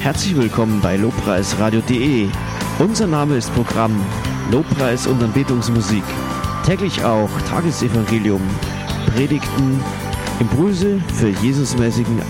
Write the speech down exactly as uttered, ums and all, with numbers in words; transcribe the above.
Herzlich willkommen bei lobpreisradio punkt de. Unser Name ist Programm Lobpreis und Anbetungsmusik. Täglich auch Tagesevangelium, Predigten, Impulse für Jesusmäßigen